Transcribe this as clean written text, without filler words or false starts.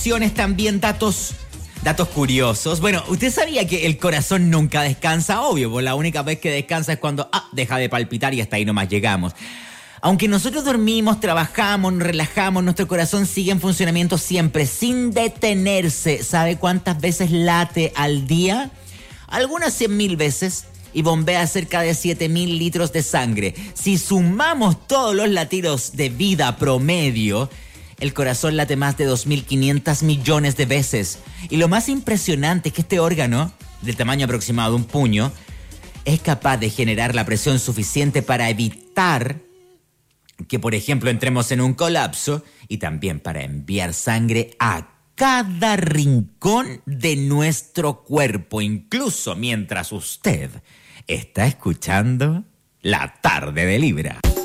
informaciones, también datos curiosos. Bueno, ¿usted sabía que el corazón nunca descansa? Obvio, pues la única vez que descansa es cuando deja de palpitar y hasta ahí nomás llegamos. Aunque nosotros dormimos, trabajamos, nos relajamos, nuestro corazón sigue en funcionamiento siempre, sin detenerse. ¿Sabe cuántas veces late al día? Algunas 100.000 veces. Y bombea cerca de 7.000 litros de sangre. Si sumamos todos los latidos de vida promedio, el corazón late más de 2.500 millones de veces. Y lo más impresionante es que este órgano, del tamaño aproximado de un puño, es capaz de generar la presión suficiente para evitar que, por ejemplo, entremos en un colapso y también para enviar sangre a cada rincón de nuestro cuerpo, incluso mientras usted está escuchando La Tarde de Libra.